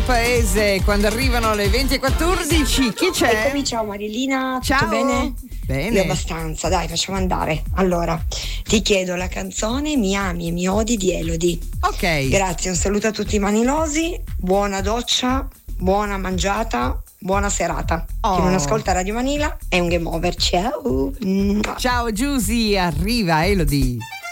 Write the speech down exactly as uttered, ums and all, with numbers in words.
paese quando arrivano le venti e quattordici. Chi c'è? Eccomi, ciao Marilina, tutto Ciao. bene? Bene. Io abbastanza, dai, facciamo andare. Allora, ti chiedo la canzone Mi ami e mi odi di Elodie. Ok. Grazie, un saluto a tutti i manilosi, buona doccia, buona mangiata, buona serata. Oh. Chi non ascolta Radio Manila è un game over. Ciao. Ciao Giusy, arriva Elodie.